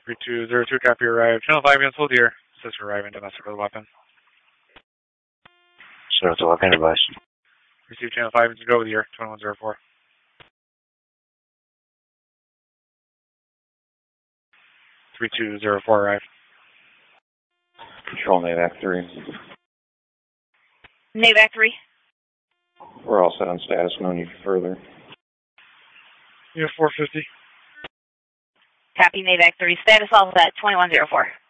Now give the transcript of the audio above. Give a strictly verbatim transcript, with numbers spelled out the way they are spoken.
three two zero two, copy arrived. Channel five units, hold here. Says for arriving domestic with a weapon. So it's a weapon device. Receive channel five units, go with here, twenty-one zero four. three two zero four arrived. Control NAVAC three. NAVAC three. We're all set on status, no need further. Unit four fifty. Copy NAVAC three. Status all set, twenty-one zero four.